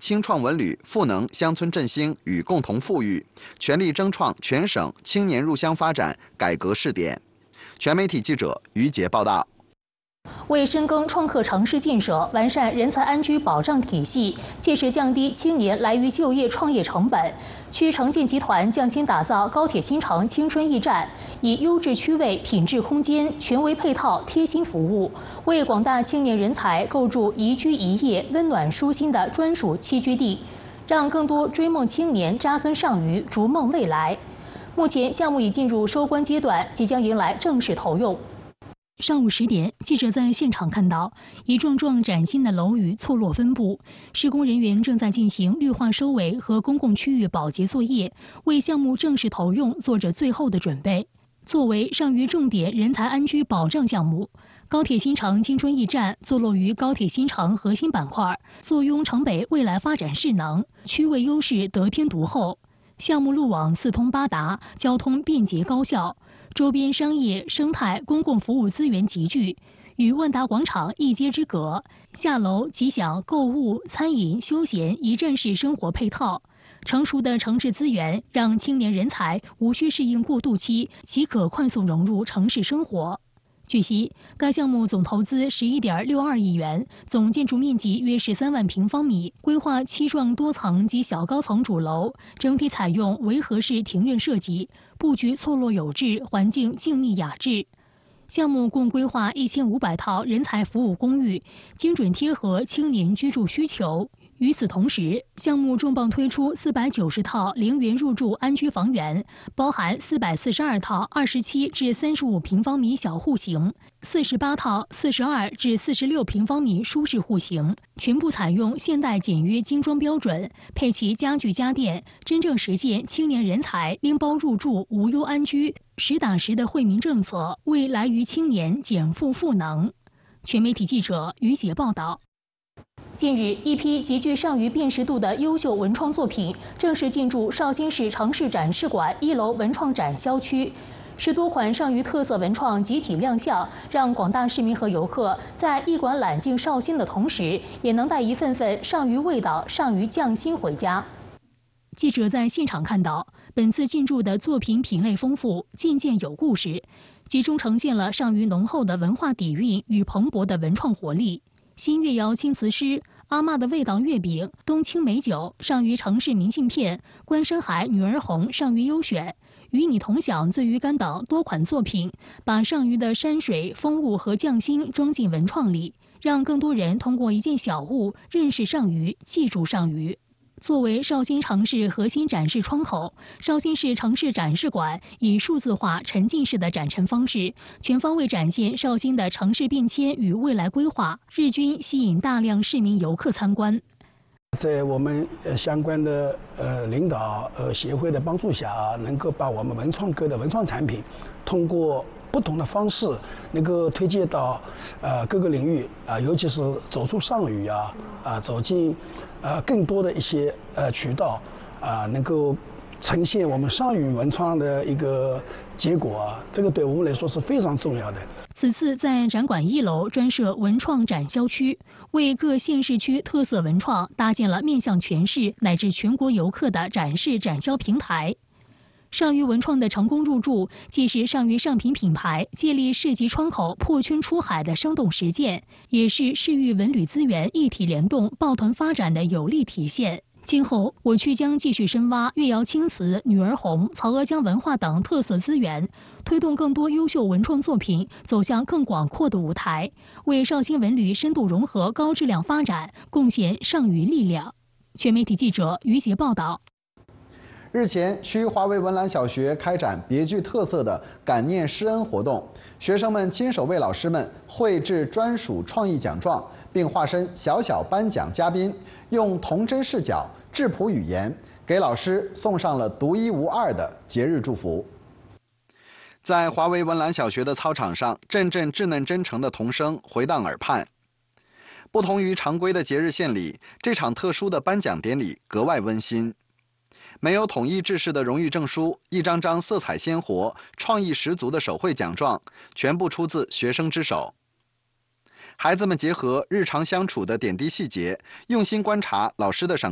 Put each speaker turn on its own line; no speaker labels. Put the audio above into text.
青创文旅赋能乡村振兴与共同富裕，全力争创全省青年入乡发展改革试点。全媒体记者于杰报道。
为深耕创客城市建设，完善人才安居保障体系，切实降低青年来渝就业创业成本，区城建集团匠心打造高铁新城青春驿站，以优质区位、品质空间、权威配套、贴心服务，为广大青年人才构筑宜居宜业、温暖舒心的专属栖居地，让更多追梦青年扎根上渝，逐梦未来。目前，项目已进入收官阶段，即将迎来正式投用。 上午10点，记者在现场看到一幢幢崭新的楼宇错落分布，施工人员正在进行绿化收尾和公共区域保洁作业，为项目正式投用做着最后的准备。作为上渝重点人才安居保障项目，高铁新城青春驿站坐落于高铁新城核心板块，坐拥城北未来发展势能，区位优势得天独厚。项目路网四通八达，交通便捷高效。 周边商业、生态、公共服务资源集聚，与万达广场一街之隔。下楼即享购物、餐饮、休闲一站式生活配套。成熟的城市资源让青年人才无需适应过渡期，即可快速融入城市生活。 据悉，该项目总投资11.62亿元，总建筑面积约13万平方米，规划7幢多层及小高层主楼，整体采用围合式庭院设计，布局错落有致，环境静谧雅致。项目共规划1500套人才服务公寓，精准贴合青年居住需求。 与此同时，项目重磅推出490套0元入住安居房源，包含442套27至35平方米小户型，48套42至46平方米舒适户型，全部采用现代简约精装标准，配齐家具家电，真正实现青年人才拎包入住、无忧安居，实打实的惠民政策，为来渝青年减负赋能。全媒体记者于杰报道。 近日，一批极具上渝辨识度的优秀文创作品正式进驻绍兴市城市展示馆1楼文创展销区。10多款上渝特色文创集体亮相，让广大市民和游客在一馆揽境绍兴的同时，也能带一份份上渝味道、上渝匠心回家。记者在现场看到，本次进驻的作品品类丰富，件件有故事，集中呈现了上渝浓厚的文化底蕴与蓬勃的文创活力。 新月窑青瓷诗、阿嬷的味道月饼、冬青美酒、上渝城市明信片、观山海女儿红上渝优选、与你同享醉鱼干等多款作品，把上渝的山水风物和匠心装进文创里，让更多人通过一件小物认识上渝、记住上渝。 作为绍兴城市核心展示窗口，绍兴市城市展示馆以数字化、沉浸式的展陈方式，全方位展现绍兴的城市变迁与未来规划，日均吸引大量市民游客参观。
在我们相关的领导协会的帮助下，能够把我们文创科的文创产品，通过不同的方式，能够推介到各个领域尤其是走出上渝走进更多的一些渠道能够呈现我们上渝文创的一个结果这个对我们来说是非常重要的。
此次在展馆1楼专设文创展销区，为各县市区特色文创搭建了面向全市乃至全国游客的展示展销平台。上渝文创的成功入驻，既是上渝上品品牌借力市级窗口破圈出海的生动实践，也是市域文旅资源一体联动、抱团发展的有力体现。今后，我区将继续深挖越窑青瓷、女儿红、曹娥江文化等特色资源，推动更多优秀文创作品走向更广阔的舞台，为绍兴文旅深度融合、高质量发展贡献上渝力量。全媒体记者于杰报道。
日前，区华为文澜小学开展别具特色的感念师恩活动，学生们亲手为老师们绘制专属创意奖状，并化身小小颁奖嘉宾，用童真视角、质朴语言，给老师送上了独一无二的节日祝福。在华为文澜小学的操场上，阵阵稚嫩真诚的童声回荡耳畔。不同于常规的节日献礼，这场特殊的颁奖典礼格外温馨。没有统一制式的荣誉证书，一张张色彩鲜活、创意十足的手绘奖状，全部出自学生之手。孩子们结合日常相处的点滴细节，用心观察老师的赏